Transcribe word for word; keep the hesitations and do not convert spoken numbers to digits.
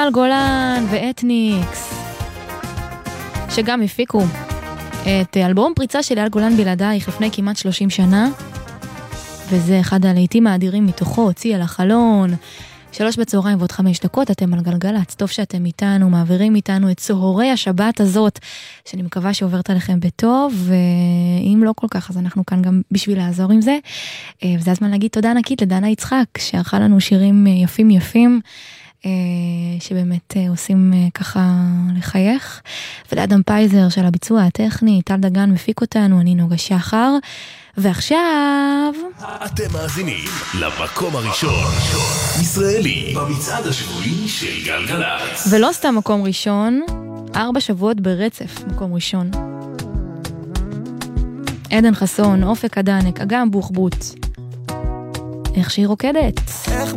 אייל גולן ואתניקס, שגם הפיקו את אלבום פריצה של אייל גולן בלעדייך לפני כמעט שלושים שנה, וזה אחד הלהיטים האדירים מתוכו, הוציא על החלון. שלוש בצהריים ועוד חמש דקות, אתם על גלגלץ, טוב שאתם איתנו, מעבירים איתנו את צהרי השבת הזאת, שאני מקווה שעוברת עליכם בטוב, ואם לא כל כך, אז אנחנו כאן גם בשביל לעזור עם זה. וזה הזמן להגיד תודה ענקית לדנה יצחק, שערכה לנו שירים יפים יפים, שבאמת עושים ככה לחייך, ולאדם פייזר של הביצוע הטכני, טל דגן מפיק אותנו, אני נוגה שחר, ועכשיו אתם מאזינים למקום הראשון ישראלי במצעד השבועי של גלגלצ, ולא סתם מקום ראשון, ארבע שבועות ברצף מקום ראשון. עדן חסון, אופק עדנק, אגם בוחבוט, איך שהיא רוקדת.